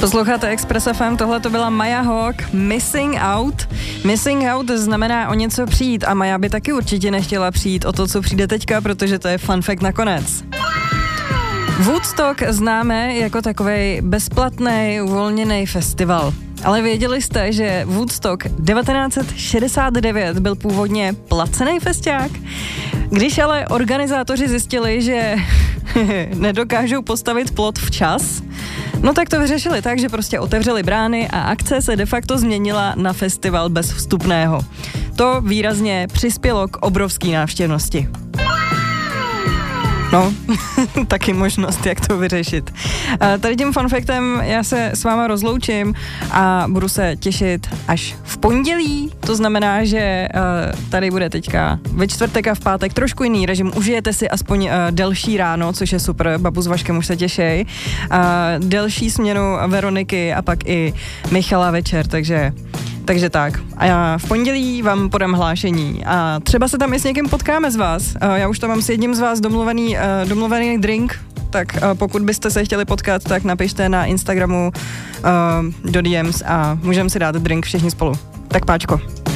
Posloucháte Express FM, tohle to byla Maya Hawk, Missing Out. Missing Out znamená o něco přijít a Maya by taky určitě nechtěla přijít o to, co přijde teďka, protože to je fun fact nakonec. Woodstock známe jako takovej bezplatný, uvolněný festival. Ale věděli jste, že Woodstock 1969 byl původně placený festiák? Když ale organizátoři zjistili, že nedokážou postavit plot včas, no tak to vyřešili tak, že prostě otevřeli brány a akce se de facto změnila na festival bez vstupného. To výrazně přispělo k obrovské návštěvnosti. No, taky možnost, jak to vyřešit. Tady tím fun factem já se s váma rozloučím a budu se těšit až v pondělí. To znamená, že tady bude teďka ve čtvrtek a v pátek trošku jiný režim. Užijete si aspoň delší ráno, což je super. Babu s Vaškem už se těšej. Delší směnu Veroniky a pak i Michala večer, takže tak. A já v pondělí vám podám hlášení a třeba se tam i s někým potkáme z vás. Já už tam mám s jedním z vás domluvený drink, tak pokud byste se chtěli potkat, tak napište na Instagramu do DMs a můžeme si dát drink všichni spolu. Tak páčko.